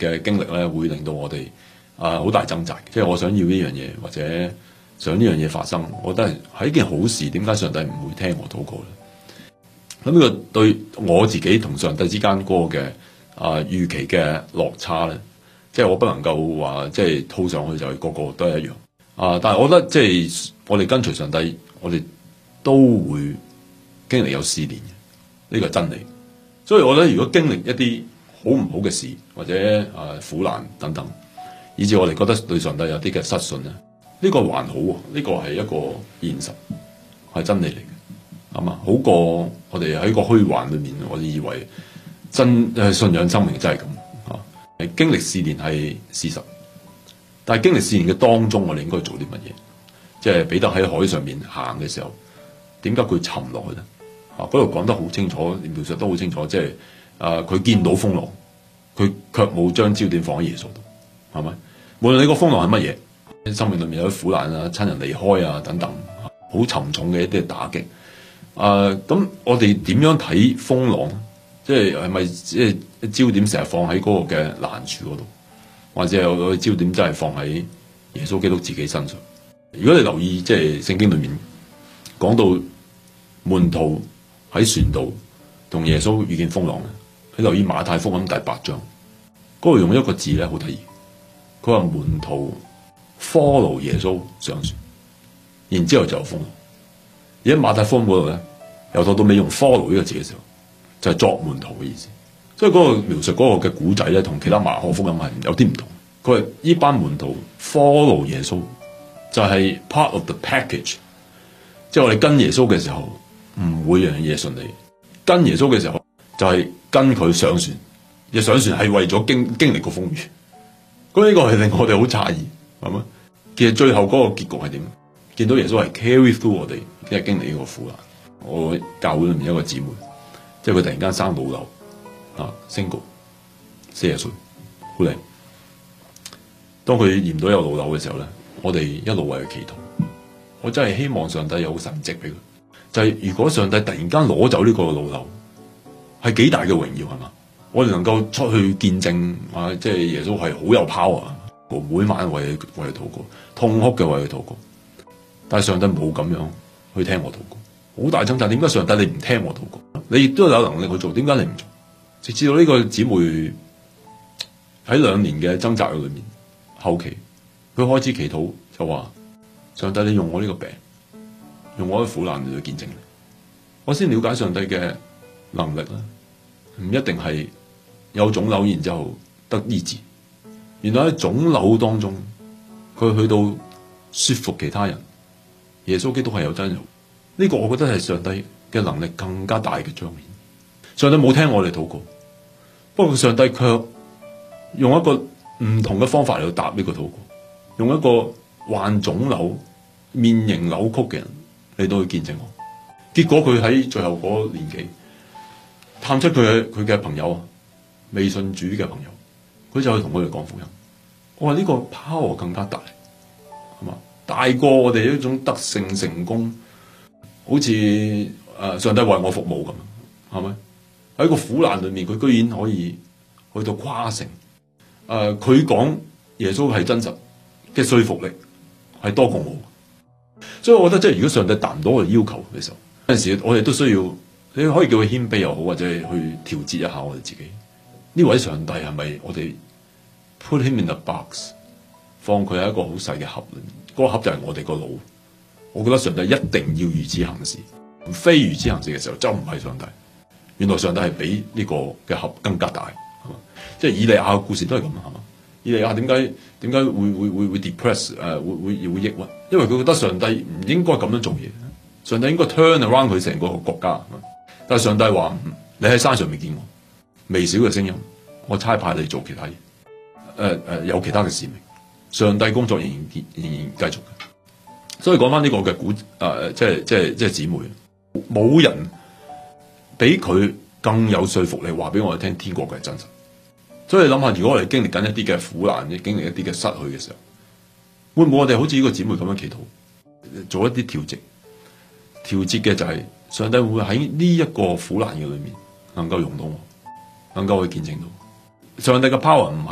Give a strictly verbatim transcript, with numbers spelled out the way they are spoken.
嘅經歷咧，會令到我哋啊好大掙扎。即係我想要呢樣嘢，或者想呢樣嘢發生，我覺得係係一件好事。點解上帝唔會聽我禱告咧？咁呢個對我自己同上帝之間嗰個嘅啊預期嘅落差咧，即係我不能夠話即係套上去就係個個都係一樣啊。但係我覺得即係我哋跟隨上帝，我哋都會經歷有試煉嘅，呢個係真理。所以我覺得如果經歷一啲好唔好嘅事，或者啊苦難等等，以至我哋覺得對上帝有啲嘅失信咧，呢個還好喎，呢個係一個現實，係真理嚟嘅，係嘛？好過我哋喺個虛幻裏面，我哋以為真誒信仰生命真係咁嚇。係經歷試煉係事實，但係經歷試煉嘅當中，我哋應該做啲乜嘢？即係彼得喺海上面行嘅時候，點解佢沉落去咧？啊，嗰度講得好清楚，描述得好清楚，即係啊，佢見到風浪，佢卻冇將焦點放喺耶穌度，係咪？無論你個風浪係乜嘢，生命裏面有啲苦難啊、親人離開啊等等，好沉重嘅一啲打擊。啊，咁我哋點樣睇風浪？即係係咪即係焦點成日放喺嗰個嘅難處嗰度，或者有個焦點真係放喺耶穌基督自己身上？如果你留意即係聖經裏面講到門徒喺船度同耶穌遇見風浪咧，你留意馬太福音第八章嗰度用一個字咧好得意，佢話門徒 follow 耶穌上船，然之後就有風浪。而喺馬太福音嗰度咧，由頭到尾用 follow 呢個字嘅時候，就係作門徒嘅意思。所以嗰個描述嗰個嘅古仔咧，同其他馬可福音係有啲唔同。佢話呢班門徒 follow 耶穌，就係 part of the package。即係我哋跟耶穌嘅時候，唔會樣樣嘢順利。跟耶穌嘅時候，就係跟佢上船。而上船係為咗經經歷個風雨。咁呢個係令我哋好詫異，係咪？其實最後嗰個結局係點？見到耶穌係 carry through 我哋，即係經歷呢個苦難。我教會裏面有一個姊妹，即係佢突然間生老瘤啊 ，single， 四十歲，好靚。當佢驗到有老瘤嘅時候咧，我哋一路為佢祈禱。我真係希望上帝有神蹟俾佢。就係、是、如果上帝突然間攞走呢個老瘤，係幾大嘅榮耀係嘛？我哋能夠出去見證啊，即係耶穌係好有 power，我每晚為佢為佢禱告，痛哭嘅為佢禱告。但係上帝冇咁樣去聽我禱告，好大掙扎。點解上帝你唔聽我禱告？你亦都有能力去做，點解你唔做？直至到呢個姊妹喺兩年嘅掙扎裏面，後期佢開始祈禱，就話：上帝你用我呢個病，用我嘅苦難嚟去見證你，我先了解上帝嘅能力啦。唔一定係有腫瘤然之後得醫治，原來喺腫瘤當中，佢去到說服其他人，耶穌基督係有真有。呢個我覺得係上帝嘅能力更加大嘅彰顯。上帝冇聽我哋禱告，不過上帝卻用一個唔同嘅方法嚟答呢個禱告，用一個患腫瘤、面型扭曲嘅人嚟到去見證我。結果佢喺最後嗰年紀探出佢嘅佢嘅朋友啊，未信主嘅朋友，佢就去同佢哋講福音。我話呢個 power 更加大，係嘛？大過我哋一種得勝成功，好似誒、呃、上帝為我服務咁，係咪？喺個苦難裏面，佢居然可以去到誇勝。誒、呃，佢講耶穌係真實嘅說服力係多過我，所以我覺得即係如果上帝達唔到我哋要求嘅時候，有陣時我哋都需要。你可以叫佢謙卑又好，或者去調節一下我哋自己。呢位上帝係咪我哋 put him in the box， 放佢喺一個好細嘅盒裏面？嗰、那個盒就係我哋個腦。我覺得上帝一定要如此行事，非如此行事嘅時候就唔係上帝。原來上帝係比呢個嘅盒更加大，係嘛？即係以利亞嘅故事都係咁，係嘛？以利亞點解點解會會會會 depress 誒、呃、會會會抑鬱？因為佢覺得上帝唔應該咁樣做嘢，上帝應該 turn around 佢成個國家。但係上帝話：你喺山上面見我，微小嘅聲音，我差派你做其他嘢。誒、呃、誒、呃，有其他嘅使命。上帝工作仍然仍然繼續嘅。所以講翻呢個嘅古誒、呃，即係即係即係姊妹，冇人比佢更有說服力，話俾我哋聽天國嘅係真實。所以你諗下，如果我哋經歷緊一啲嘅苦難，經歷一啲嘅失去嘅時候，會唔會我哋好似呢個姊妹咁樣祈禱，做一啲調節？調節嘅就係、是。上帝會唔會喺呢一個苦難嘅裏面，能夠用到我，能夠去見證到上帝嘅 power 唔係。